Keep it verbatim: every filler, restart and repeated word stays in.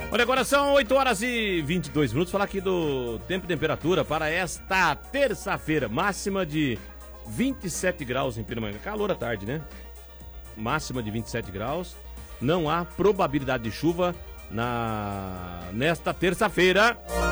Olha, agora são oito horas e vinte e dois minutos. Falar aqui do tempo e temperatura para esta terça-feira. Máxima de vinte e sete graus em Pindamonhangaba. Calor à tarde, né? Máxima de vinte e sete graus. Não há probabilidade de chuva na... nesta terça-feira.